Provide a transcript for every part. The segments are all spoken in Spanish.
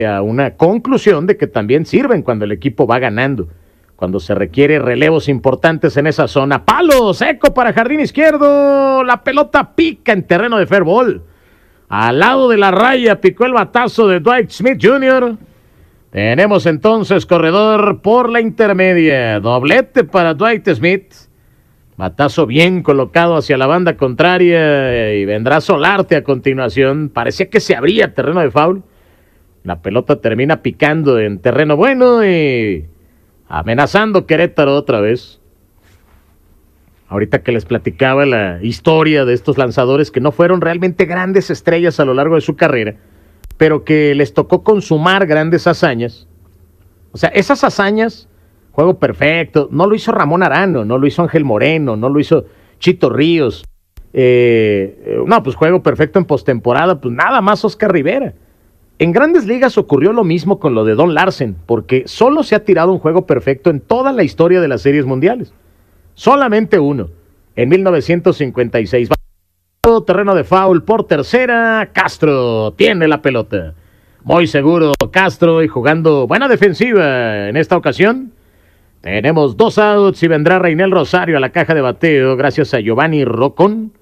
a una conclusión de que también sirven cuando el equipo va ganando, cuando se requiere relevos importantes en esa zona. Palo seco para jardín izquierdo, la pelota pica en terreno de fair ball. Al lado de la raya picó el batazo de Dwight Smith Jr. Tenemos entonces corredor por la intermedia, doblete para Dwight Smith. Batazo bien colocado hacia la banda contraria y vendrá Solarte a continuación. Parecía que se abría terreno de foul. La pelota termina picando en terreno bueno y amenazando Querétaro otra vez. Ahorita que les platicaba la historia de estos lanzadores que no fueron realmente grandes estrellas a lo largo de su carrera, pero que les tocó consumar grandes hazañas. O sea, esas hazañas, juego perfecto, no lo hizo Ramón Arano, no lo hizo Ángel Moreno, no lo hizo Chito Ríos. No, pues juego perfecto en postemporada, pues nada más Oscar Rivera. En Grandes Ligas ocurrió lo mismo con lo de Don Larsen, porque solo se ha tirado un juego perfecto en toda la historia de las series mundiales. Solamente uno, en 1956. Terreno de foul por tercera, Castro tiene la pelota. Muy seguro Castro y jugando buena defensiva en esta ocasión. Tenemos 2 outs y vendrá Reinel Rosario a la caja de bateo gracias a Giovanni Rocón.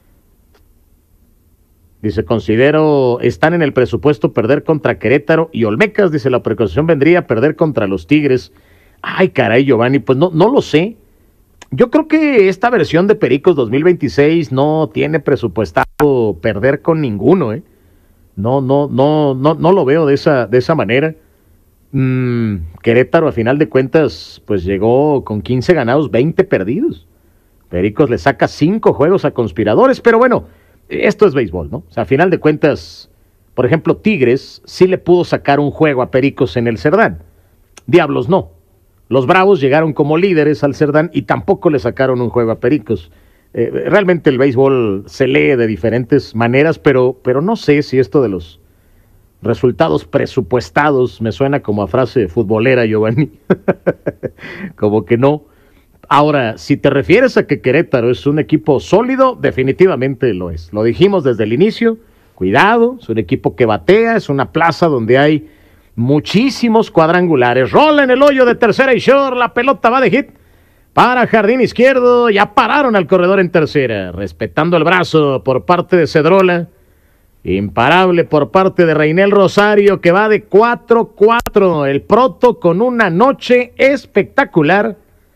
Dice, considero, están en el presupuesto perder contra Querétaro y Olmecas. Dice, la precaución vendría a perder contra los Tigres. Ay, caray, Giovanni, pues no lo sé. Yo creo que esta versión de Pericos 2026 no tiene presupuestado perder con ninguno, ¿eh? No lo veo de esa manera. Querétaro, a final de cuentas, pues llegó con 15 ganados, 20 perdidos. Pericos le saca 5 juegos a Conspiradores, pero bueno, esto es béisbol, ¿no? O sea, a final de cuentas, por ejemplo, Tigres sí le pudo sacar un juego a Pericos en el Cerdán. Diablos no. Los Bravos llegaron como líderes al Cerdán y tampoco le sacaron un juego a Pericos. Realmente el béisbol se lee de diferentes maneras, pero no sé si esto de los resultados presupuestados me suena como a frase futbolera, Giovanni. Como que no. Ahora, si te refieres a que Querétaro es un equipo sólido, definitivamente lo es. Lo dijimos desde el inicio. Cuidado, es un equipo que batea, es una plaza donde hay muchísimos cuadrangulares. Rola en el hoyo de tercera y short, la pelota va de hit para jardín izquierdo. Ya pararon al corredor en tercera, respetando el brazo por parte de Cedrola, imparable por parte de Reinel Rosario, que va de 4-4, el Proto con una noche espectacular,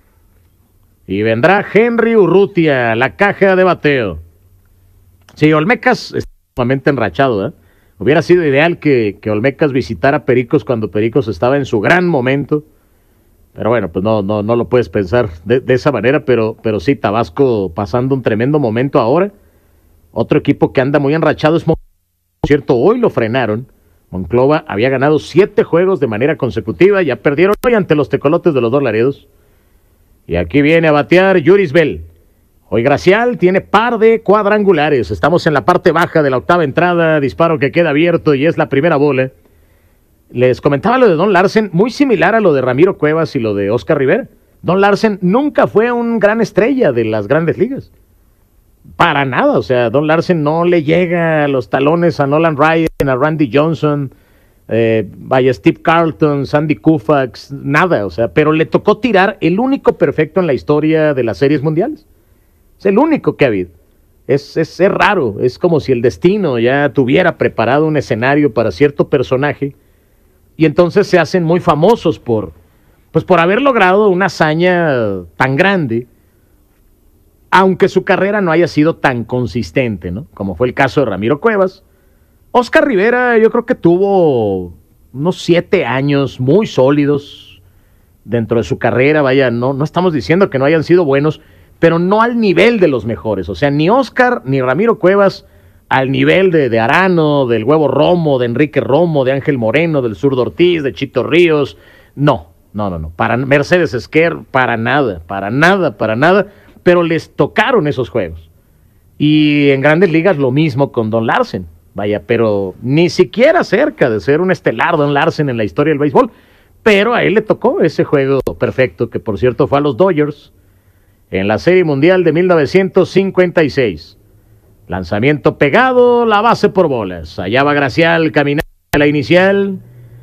y vendrá Henry Urrutia, la caja de bateo. Sí, Olmecas está sumamente enrachado, ¿eh? Hubiera sido ideal que Olmecas visitara Pericos cuando Pericos estaba en su gran momento. Pero bueno, pues no lo puedes pensar de esa manera, pero sí, Tabasco pasando un tremendo momento ahora. Otro equipo que anda muy enrachado es Monclova. Por cierto, hoy lo frenaron. Monclova había ganado 7 juegos de manera consecutiva, ya perdieron hoy ante los Tecolotes de los Dos Laredos. Y aquí viene a batear Yuris Bell. Hoy Gracial tiene par de cuadrangulares. Estamos en la parte baja de la octava entrada. Disparo que queda abierto y es la primera bola. Les comentaba lo de Don Larsen, muy similar a lo de Ramiro Cuevas y lo de Oscar Rivera. Don Larsen nunca fue un gran estrella de las Grandes Ligas. Para nada. O sea, Don Larsen no le llega a los talones a Nolan Ryan, a Randy Johnson, Steve Carlton, Sandy Koufax, nada. O sea, pero le tocó tirar el único perfecto en la historia de las series mundiales. Es el único que ha habido. Es raro, es como si el destino ya tuviera preparado un escenario para cierto personaje y entonces se hacen muy famosos por haber logrado una hazaña tan grande, aunque su carrera no haya sido tan consistente, ¿no? Como fue el caso de Ramiro Cuevas. Oscar Rivera yo creo que tuvo unos 7 años muy sólidos dentro de su carrera. Vaya, no estamos diciendo que no hayan sido buenos, pero no al nivel de los mejores. O sea, ni Oscar ni Ramiro Cuevas al nivel de Arano, del Huevo Romo, de Enrique Romo, de Ángel Moreno, del Zurdo Ortiz, de Chito Ríos. No. Para Mercedes Esquer, para nada. Pero les tocaron esos juegos. Y en Grandes Ligas lo mismo con Don Larsen. Vaya, pero ni siquiera cerca de ser un estelar Don Larsen en la historia del béisbol. Pero a él le tocó ese juego perfecto, que por cierto fue a los Dodgers en la Serie Mundial de 1956. Lanzamiento pegado, la base por bolas. Allá va Gracial caminando a la inicial.